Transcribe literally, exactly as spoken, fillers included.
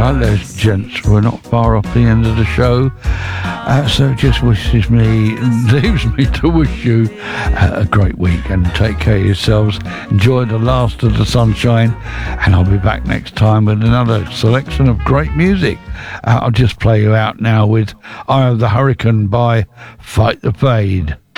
Right, there's gents, we're not far off the end of the show, uh, so it just wishes me, leaves me to wish you uh, a great week and take care of yourselves. Enjoy the last of the sunshine, and I'll be back next time with another selection of great music. Uh, I'll just play you out now with Eye of the Hurricane by Fight the Fade.